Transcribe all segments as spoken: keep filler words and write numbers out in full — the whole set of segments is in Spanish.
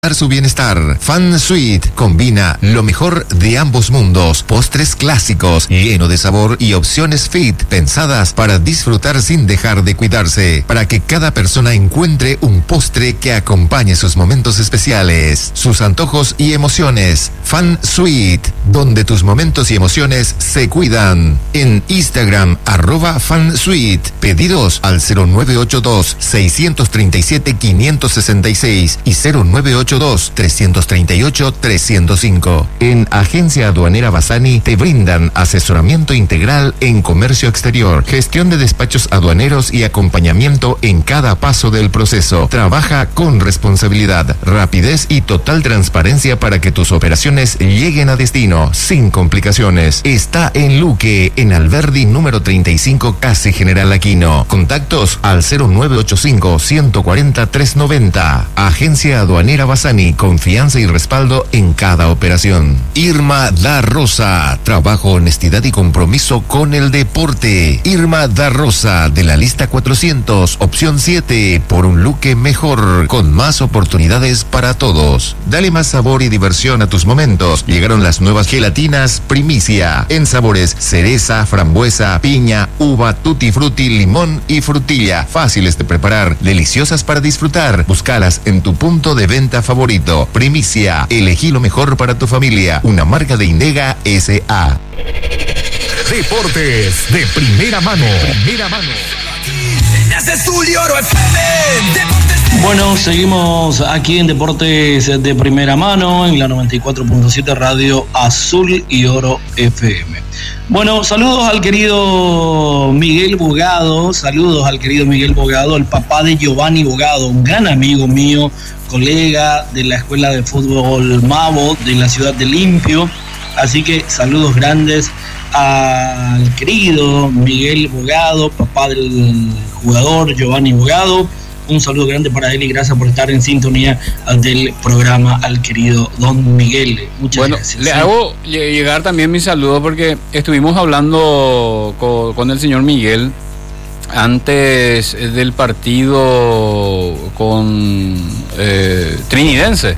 Su bienestar. Fan Suite combina lo mejor de ambos mundos, postres clásicos, lleno de sabor y opciones fit, pensadas para disfrutar sin dejar de cuidarse, para que cada persona encuentre un postre que acompañe sus momentos especiales, sus antojos y emociones. Fan Suite, donde tus momentos y emociones se cuidan. En Instagram, arroba Fan Suite. Pedidos al cero nueve ocho dos, seis tres siete, cinco seis seis y cero nueve ocho dos, tres tres ocho, tres cero cinco. En Agencia Aduanera Bassani te brindan asesoramiento integral en comercio exterior, gestión de despachos aduaneros y acompañamiento en cada paso del proceso. Trabaja con responsabilidad, rapidez y total transparencia para que tus operaciones lleguen a destino sin complicaciones. Está en Luque, en Alberdi número treinta y cinco, casi General Aquino. Contactos al cero nueve ocho cinco, uno cuatro cero, tres nueve cero. Agencia Aduanera Bassani, confianza y respaldo en cada operación. Irma da Rosa, trabajo, honestidad y compromiso con el deporte. Irma da Rosa, de la lista cuatrocientos, opción siete, por un Luque mejor, con más oportunidades para todos. Dale más sabor y diversión a tus momentos. Llegaron las nuevas gelatinas Primicia, en sabores cereza, frambuesa, piña, uva, tutti frutti, limón y frutilla. Fáciles de preparar, deliciosas para disfrutar. Búscalas en tu punto de venta favorito. Primicia, elegí lo mejor para tu familia. Una marca de Indega S A. Deportes de primera mano. Primera mano. Bueno, seguimos aquí en Deportes de Primera Mano, en la noventa y cuatro punto siete Radio Azul y Oro F M. Bueno, saludos al querido Miguel Bogado, saludos al querido Miguel Bogado, el papá de Giovanni Bogado, un gran amigo mío, colega de la Escuela de Fútbol Mavo de la ciudad de Limpio. Así que saludos grandes al querido Miguel Bogado, papá del jugador Giovanni Bogado. Un saludo grande para él y gracias por estar en sintonía del programa al querido don Miguel. Muchas bueno, gracias. Le hago llegar también mi saludo porque estuvimos hablando con, con el señor Miguel antes del partido con eh, Trinidense.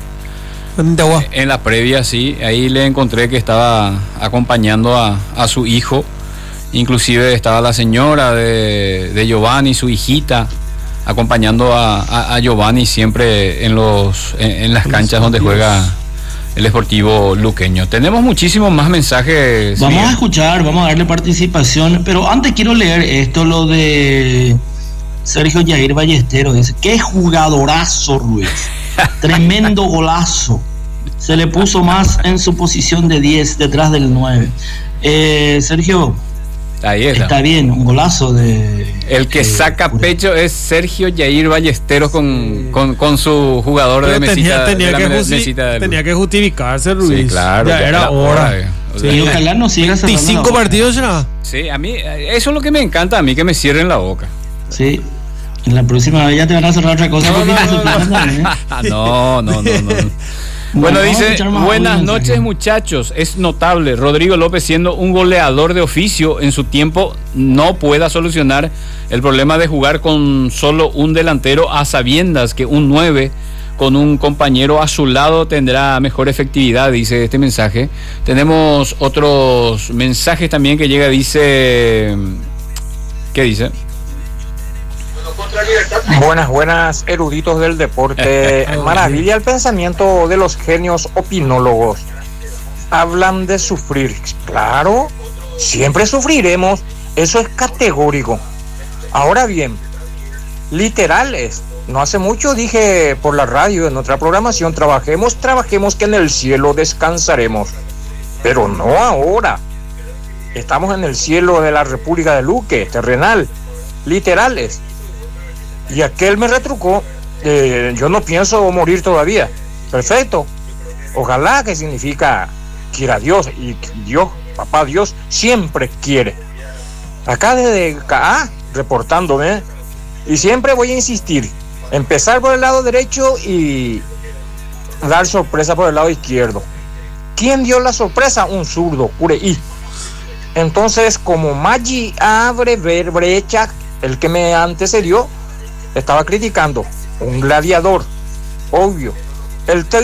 En la previa, sí, ahí le encontré que estaba acompañando a, a su hijo, inclusive estaba la señora de, de Giovanni, su hijita, acompañando a, a, a Giovanni siempre en los en, en las canchas donde juega el Sportivo Luqueño. Tenemos muchísimos más mensajes. Vamos Miguel. a escuchar, vamos a darle participación, pero antes quiero leer esto, lo de Sergio Yair Ballesteros. Dice, qué jugadorazo, Ruiz. Tremendo golazo. Se le puso más en su posición de diez, detrás del nueve. Eh, Sergio, ahí está. Está bien, un golazo de... El que eh, saca pura. pecho es Sergio Yair Ballesteros con, con, con su jugador Pero de mesita. tenía, tenía, de la que me- justi- mesita de tenía que justificarse, Ruiz. Sí, claro. Ya, era hora. eh. O Sí. sea, Y ojalá no siga cerrando la veinticinco boca. partidos será. Sí, a mí, eso es lo que me encanta, a mí que me cierren la boca. Sí, en la próxima vez ya te van a cerrar otra cosa. No, porque no, te no, superan no. también, ¿eh? no, no, no, no. Bueno, Bueno, vamos a dice, escuchar más buenas audios, noches mensajes. muchachos, es notable, Rodrigo López siendo un goleador de oficio en su tiempo no pueda solucionar el problema de jugar con solo un delantero a sabiendas que un nueve con un compañero a su lado tendrá mejor efectividad, dice este mensaje. Tenemos otros mensajes también que llega, dice, ¿qué dice? Buenas, buenas, eruditos del deporte. Maravilla el pensamiento de los genios opinólogos. Hablan de sufrir. Claro, siempre sufriremos. Eso es categórico. Ahora bien, literales. No hace mucho dije por la radio en otra programación, trabajemos, trabajemos que en el cielo descansaremos. Pero no ahora. Estamos en el cielo de la República de Luque, terrenal. Literales. Y aquel me retrucó, eh, yo no pienso morir todavía. Perfecto. Ojalá, que significa quiera Dios, y Dios, papá Dios, siempre quiere. Acá desde acá, reportándome, y siempre voy a insistir, empezar por el lado derecho y dar sorpresa por el lado izquierdo. ¿Quién dio la sorpresa? Un zurdo, Cureí. Entonces, como Maggi abre ver brecha, el que me antecedió estaba criticando, un gladiador, obvio, El